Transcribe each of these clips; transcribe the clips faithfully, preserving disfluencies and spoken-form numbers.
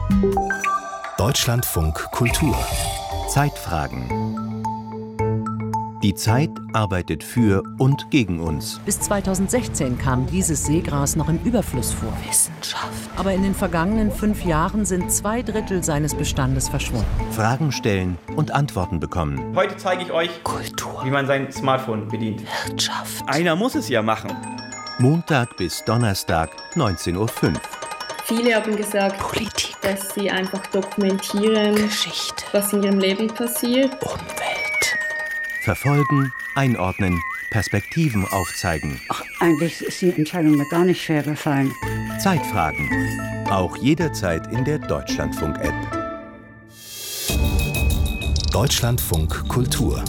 Deutschlandfunk Kultur. Zeitfragen. Die Zeit arbeitet für und gegen uns. Bis zweitausendsechzehn kam dieses Seegras noch im Überfluss vor. Wissenschaft. Aber in den vergangenen fünf Jahren sind zwei Drittel seines Bestandes verschwunden. Fragen stellen und Antworten bekommen. Heute zeige ich euch Kultur. wie man sein Smartphone bedient. Wirtschaft. Einer muss es ja machen. Montag bis Donnerstag, neunzehn Uhr fünf. Viele haben gesagt, Politik. dass sie einfach dokumentieren, Geschichte. was in ihrem Leben passiert. Umwelt. Verfolgen, einordnen, Perspektiven aufzeigen. Ach, eigentlich ist die Entscheidung mir gar nicht schwer gefallen. Zeitfragen. Auch jederzeit in der Deutschlandfunk-App. Deutschlandfunk Kultur.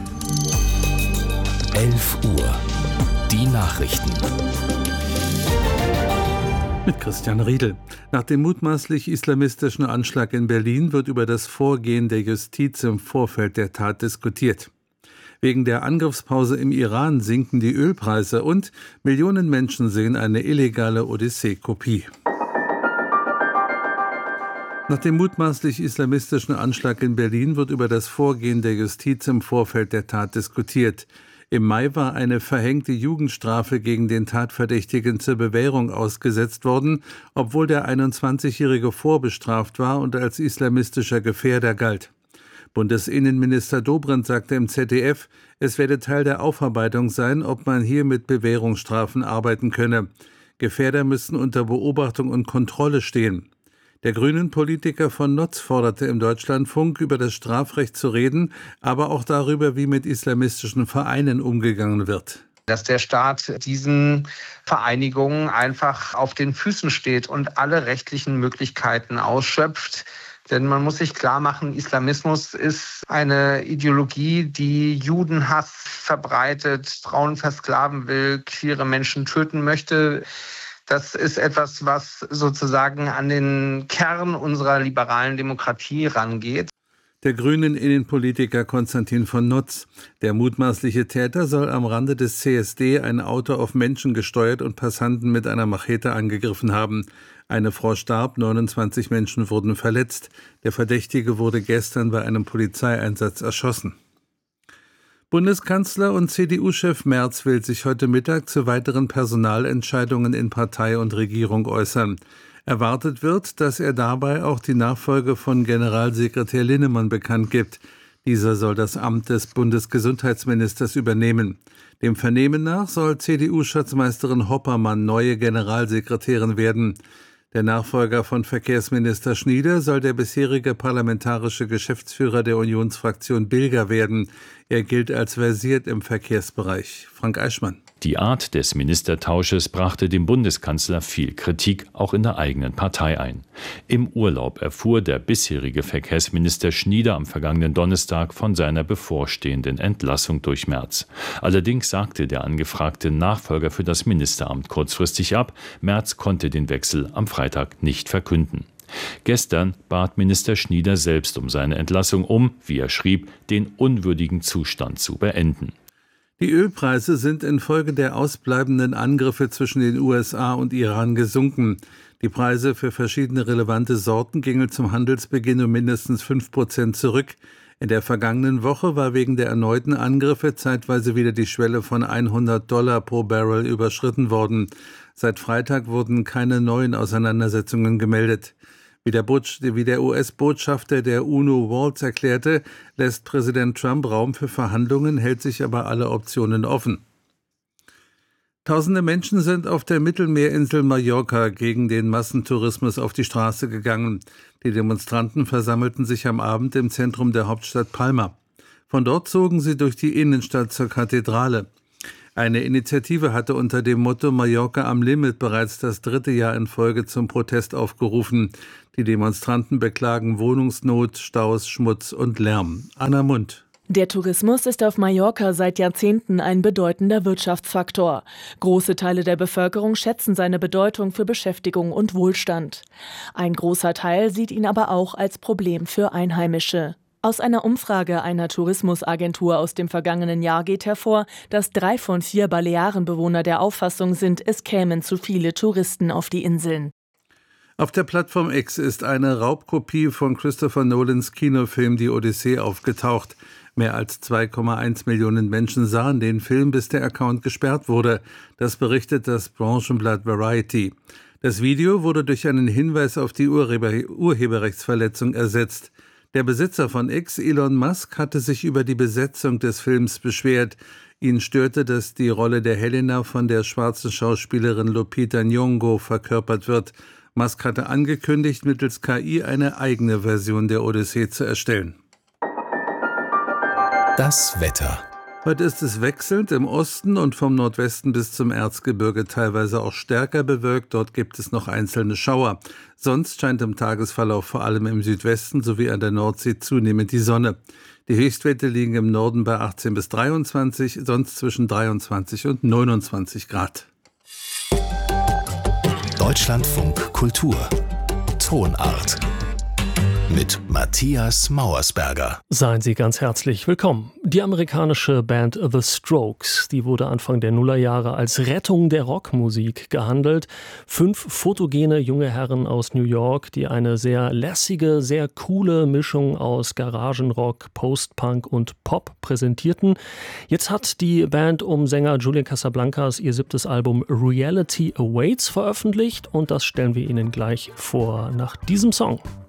elf Uhr. Die Nachrichten. Mit Christian Riedel. Nach dem mutmaßlich islamistischen Anschlag in Berlin wird über das Vorgehen der Justiz im Vorfeld der Tat diskutiert. Wegen der Angriffspause im Iran sinken die Ölpreise und Millionen Menschen sehen eine illegale Odyssee-Kopie. Nach dem mutmaßlich islamistischen Anschlag in Berlin wird über das Vorgehen der Justiz im Vorfeld der Tat diskutiert. Im Mai war eine verhängte Jugendstrafe gegen den Tatverdächtigen zur Bewährung ausgesetzt worden, obwohl der einundzwanzigjährige vorbestraft war und als islamistischer Gefährder galt. Bundesinnenminister Dobrindt sagte im Z D F, es werde Teil der Aufarbeitung sein, ob man hier mit Bewährungsstrafen arbeiten könne. Gefährder müssten unter Beobachtung und Kontrolle stehen. Der Grünen-Politiker von Notz forderte im Deutschlandfunk, über das Strafrecht zu reden, aber auch darüber, wie mit islamistischen Vereinen umgegangen wird. Dass der Staat diesen Vereinigungen einfach auf den Füßen steht und alle rechtlichen Möglichkeiten ausschöpft. Denn man muss sich klar machen, Islamismus ist eine Ideologie, die Judenhass verbreitet, Frauen versklaven will, queere Menschen töten möchte. Das ist etwas, was sozusagen an den Kern unserer liberalen Demokratie rangeht. Der grünen Innenpolitiker Konstantin von Notz. Der mutmaßliche Täter soll am Rande des C S D ein Auto auf Menschen gesteuert und Passanten mit einer Machete angegriffen haben. Eine Frau starb, neunundzwanzig Menschen wurden verletzt. Der Verdächtige wurde gestern bei einem Polizeieinsatz erschossen. Bundeskanzler und C D U-Chef Merz will sich heute Mittag zu weiteren Personalentscheidungen in Partei und Regierung äußern. Erwartet wird, dass er dabei auch die Nachfolge von Generalsekretär Linnemann bekannt gibt. Dieser soll das Amt des Bundesgesundheitsministers übernehmen. Dem Vernehmen nach soll C D U-Schatzmeisterin Hoppermann neue Generalsekretärin werden. Der Nachfolger von Verkehrsminister Schnieder soll der bisherige parlamentarische Geschäftsführer der Unionsfraktion Bilger werden. Er gilt als versiert im Verkehrsbereich. Frank Eichmann. Die Art des Ministertausches brachte dem Bundeskanzler viel Kritik, auch in der eigenen Partei ein. Im Urlaub erfuhr der bisherige Verkehrsminister Schnieder am vergangenen Donnerstag von seiner bevorstehenden Entlassung durch Merz. Allerdings sagte der angefragte Nachfolger für das Ministeramt kurzfristig ab. Merz konnte den Wechsel am Freitag nicht verkünden. Gestern bat Minister Schnieder selbst um seine Entlassung, um, wie er schrieb, den unwürdigen Zustand zu beenden. Die Ölpreise sind infolge der ausbleibenden Angriffe zwischen den U S A und Iran gesunken. Die Preise für verschiedene relevante Sorten gingen zum Handelsbeginn um mindestens fünf Prozent zurück. In der vergangenen Woche war wegen der erneuten Angriffe zeitweise wieder die Schwelle von hundert Dollar pro Barrel überschritten worden. Seit Freitag wurden keine neuen Auseinandersetzungen gemeldet. Wie der, wie der U S-Botschafter der UNO Waltz erklärte, lässt Präsident Trump Raum für Verhandlungen, hält sich aber alle Optionen offen. Tausende Menschen sind auf der Mittelmeerinsel Mallorca gegen den Massentourismus auf die Straße gegangen. Die Demonstranten versammelten sich am Abend im Zentrum der Hauptstadt Palma. Von dort zogen sie durch die Innenstadt zur Kathedrale. Eine Initiative hatte unter dem Motto Mallorca am Limit bereits das dritte Jahr in Folge zum Protest aufgerufen. Die Demonstranten beklagen Wohnungsnot, Staus, Schmutz und Lärm. Anna Mund. Der Tourismus ist auf Mallorca seit Jahrzehnten ein bedeutender Wirtschaftsfaktor. Große Teile der Bevölkerung schätzen seine Bedeutung für Beschäftigung und Wohlstand. Ein großer Teil sieht ihn aber auch als Problem für Einheimische. Aus einer Umfrage einer Tourismusagentur aus dem vergangenen Jahr geht hervor, dass drei von vier Balearenbewohner der Auffassung sind, es kämen zu viele Touristen auf die Inseln. Auf der Plattform X ist eine Raubkopie von Christopher Nolans Kinofilm Die Odyssee aufgetaucht. Mehr als zwei Komma eins Millionen Menschen sahen den Film, bis der Account gesperrt wurde. Das berichtet das Branchenblatt Variety. Das Video wurde durch einen Hinweis auf die Urheber- Urheberrechtsverletzung ersetzt. Der Besitzer von X, Elon Musk, hatte sich über die Besetzung des Films beschwert. Ihn störte, dass die Rolle der Helena von der schwarzen Schauspielerin Lupita Nyong'o verkörpert wird. Musk hatte angekündigt, mittels K I eine eigene Version der Odyssee zu erstellen. Das Wetter. Heute ist es wechselnd im Osten und vom Nordwesten bis zum Erzgebirge teilweise auch stärker bewölkt. Dort gibt es noch einzelne Schauer. Sonst scheint im Tagesverlauf vor allem im Südwesten sowie an der Nordsee zunehmend die Sonne. Die Höchstwerte liegen im Norden bei achtzehn bis dreiundzwanzig, sonst zwischen dreiundzwanzig und neunundzwanzig Grad. Deutschlandfunk Kultur. Tonart. Mit Matthias Mauersberger. Seien Sie ganz herzlich willkommen. Die amerikanische Band The Strokes, die wurde Anfang der Nullerjahre als Rettung der Rockmusik gehandelt. Fünf fotogene junge Herren aus New York, die eine sehr lässige, sehr coole Mischung aus Garagenrock, Postpunk und Pop präsentierten. Jetzt hat die Band um Sänger Julian Casablancas ihr siebtes Album Reality Awaits veröffentlicht und das stellen wir Ihnen gleich vor nach diesem Song.